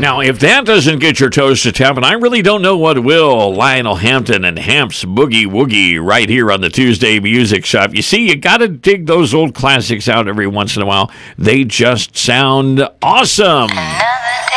Now, if that doesn't get your toes to tapping, I really don't know what will. Lionel Hampton and Hamp's Boogie Woogie right here on the Tuesday Music Shop. You see, you got to dig those old classics out every once in a while. They just sound awesome. Another